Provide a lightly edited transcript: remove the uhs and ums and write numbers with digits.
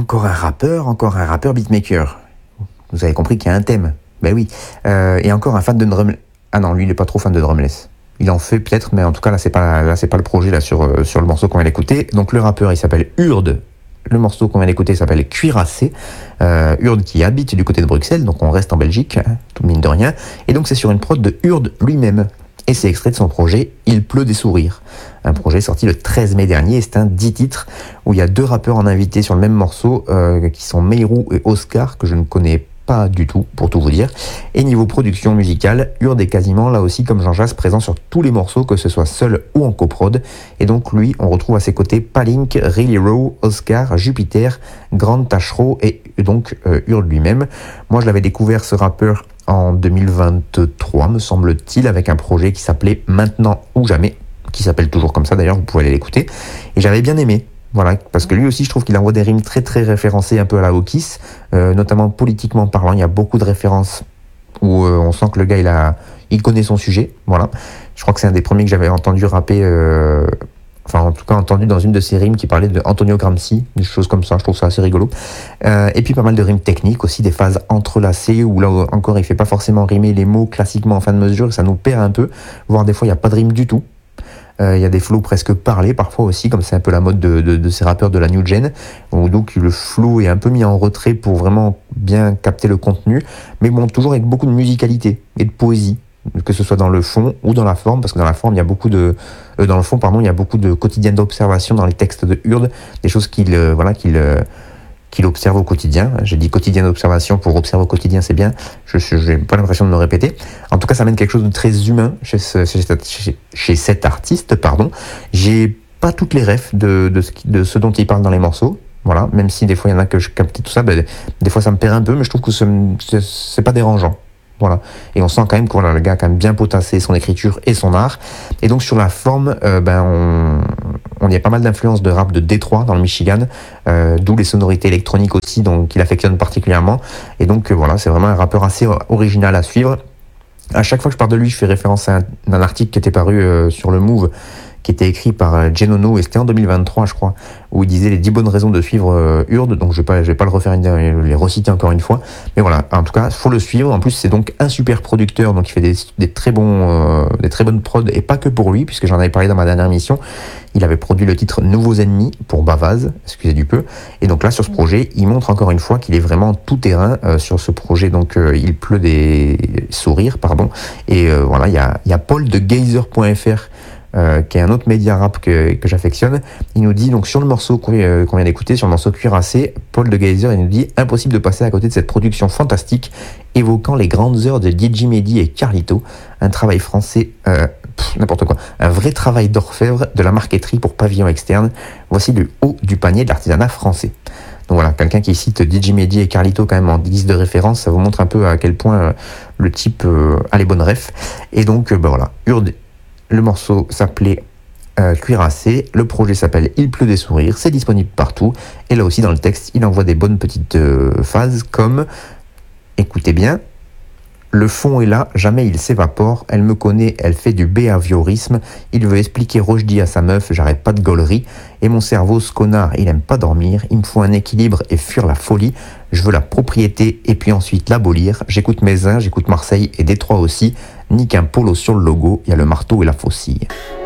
encore un rappeur beatmaker. Vous avez compris qu'il y a un thème. Ben oui. Et encore un fan de drum. Ah non, lui il est pas trop fan de drumless. Il en fait peut-être, mais en tout cas là c'est pas le projet là sur le morceau qu'on vient d'écouter. Donc le rappeur il s'appelle Urde. Le morceau qu'on vient d'écouter s'appelle Cuirassé. Urde qui habite du côté de Bruxelles, donc on reste en Belgique, hein, tout mine de rien. Et donc c'est sur une prod de Urde lui-même. Et c'est extrait de son projet Il pleut des sourires. Un projet sorti le 13 mai dernier, et c'est un 10 titres où il y a 2 rappeurs en invité sur le même morceau, qui sont Meirou et Oscar, que je ne connais pas du tout, pour tout vous dire. Et niveau production musicale, Urde est quasiment, là aussi, comme Jean Jass, présent sur tous les morceaux, que ce soit seul ou en coprod. Et donc lui, on retrouve à ses côtés Palink, Really Raw, Oscar, Jupiter, Grand Tachereau et donc Urde lui-même. Moi, je l'avais découvert, ce rappeur, en 2023, me semble-t-il, avec un projet qui s'appelait Maintenant ou Jamais, qui s'appelle toujours comme ça d'ailleurs, vous pouvez aller l'écouter. Et j'avais bien aimé. Voilà, parce que lui aussi, je trouve qu'il envoie des rimes très très référencées un peu à la Hawkis, notamment politiquement parlant. Il y a beaucoup de références où on sent que le gars il connaît son sujet. Voilà, je crois que c'est un des premiers que j'avais entendu rapper, enfin en tout cas entendu dans une de ses rimes qui parlait de Antonio Gramsci, des choses comme ça. Je trouve ça assez rigolo. Et puis pas mal de rimes techniques aussi, des phases entrelacées où là encore il fait pas forcément rimer les mots classiquement en fin de mesure, ça nous perd un peu, voire des fois il n'y a pas de rime du tout. Il y a des flows presque parlés parfois aussi, comme c'est un peu la mode de ces rappeurs de la new gen, où donc le flow est un peu mis en retrait pour vraiment bien capter le contenu, mais bon, toujours avec beaucoup de musicalité et de poésie, que ce soit dans le fond ou dans la forme, parce que dans la forme, il y a beaucoup de... dans le fond, pardon, il y a beaucoup de quotidien d'observation dans les textes de Urde, des choses qu'il observe au quotidien. J'ai dit quotidien d'observation pour observer au quotidien, c'est bien. Je n'ai pas l'impression de me répéter. En tout cas, ça amène quelque chose de très humain chez cet artiste. J'ai pas toutes les refs de ce dont il parle dans les morceaux. Voilà, même si des fois il y en a que je capte tout ça, des fois ça me perd un peu, mais je trouve que c'est pas dérangeant. Voilà. Et on sent quand même que le gars a quand même bien potassé son écriture et son art. Et donc sur la forme, on y a pas mal d'influences de rap de Détroit dans le Michigan, d'où les sonorités électroniques aussi, donc qu'il affectionne particulièrement. Et donc voilà, c'est vraiment un rappeur assez original à suivre. À chaque fois que je parle de lui, je fais référence à un article qui était paru sur le Move, qui était écrit par Genono, et c'était en 2023 je crois, où il disait les 10 bonnes raisons de suivre Urde. Donc je vais pas le refaire, les reciter encore une fois, mais voilà, en tout cas faut le suivre. En plus c'est donc un super producteur, donc il fait des très bonnes prods, et pas que pour lui, puisque j'en avais parlé dans ma dernière émission. Il avait produit le titre Nouveaux Ennemis pour Bavaz, excusez du peu, et donc là sur ce projet il montre encore une fois qu'il est vraiment tout terrain sur ce projet. Donc Il pleut des sourires, pardon, et voilà, il y a Paul de Geyser.fr, qui est un autre média rap que j'affectionne. Il nous dit donc sur le morceau qu'on vient d'écouter, sur le morceau Cuirassé, Paul de Geyser, il nous dit impossible de passer à côté de cette production fantastique évoquant les grandes heures de DJ Mehdi et Carlito, un travail français, n'importe quoi, un vrai travail d'orfèvre de la marqueterie pour pavillon externe. Voici le haut du panier de l'artisanat français. Donc voilà, quelqu'un qui cite DJ Mehdi et Carlito quand même en guise de référence, ça vous montre un peu à quel point le type a les bonnes refs. Et donc voilà, Urde. Le morceau s'appelait Cuirassé, le projet s'appelle Il pleut des sourires, c'est disponible partout. Et là aussi dans le texte, il envoie des bonnes petites phases comme, écoutez bien, le fond est là, jamais il s'évapore, elle me connaît, elle fait du behaviorisme, il veut expliquer Rochdi à sa meuf, j'arrête pas de gaulerie, et mon cerveau, ce connard, il aime pas dormir, il me faut un équilibre et fuir la folie, je veux la propriété et puis ensuite l'abolir, j'écoute Mézin, j'écoute Marseille et Détroit aussi, ni qu'un polo sur le logo, il y a le marteau et la faucille.